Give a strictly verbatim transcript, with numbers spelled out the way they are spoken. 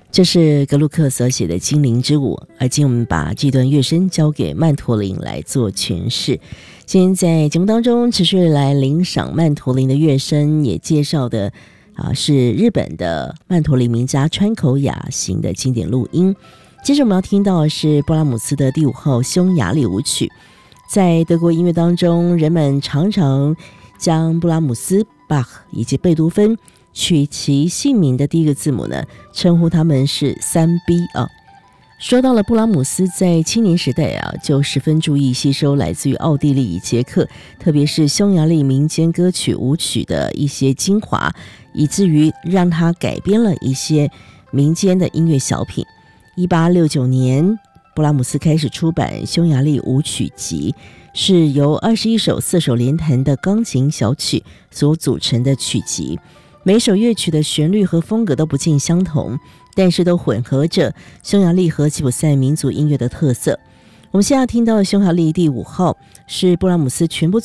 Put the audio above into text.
这是格鲁克所写的《精灵之舞》，而今我们把这段乐声交给曼陀林来做诠释。今天在节目当中持续来聆赏曼陀林的乐声，也介绍的啊是日本的曼陀林名家川口雅行的经典录音。接着我们要听到的是布拉姆斯的第五号匈牙利舞曲。在德国音乐当中，人们常常将布拉姆斯、巴赫以及贝多芬取其姓名的第一个字母呢，称呼他们是三 B 啊。说到了布拉姆斯在青年时代啊，就十分注意吸收来自于奥地利、捷克，特别是匈牙利民间歌曲舞曲的一些精华，以至于让他改编了一些民间的音乐小品。一八六九年，布拉姆斯开始出版匈牙利舞曲集，是由二十一首四手联弹的钢琴小曲所组成的曲集。每首乐曲的旋律和风格都不尽相同，但是都混合着匈牙利和吉普赛民族音乐的特色。我们现在听到的匈牙利第五号是布拉姆斯全部作